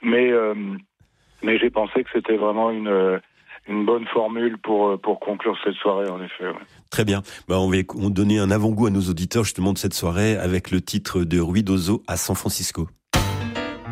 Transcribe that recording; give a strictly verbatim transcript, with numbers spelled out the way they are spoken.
Mais, euh, mais j'ai pensé que c'était vraiment une, une bonne formule pour, pour conclure cette soirée, en effet. Ouais. Très bien. Bah, on va on donner un avant-goût à nos auditeurs justement de cette soirée avec le titre de Ruidoso à San Francisco.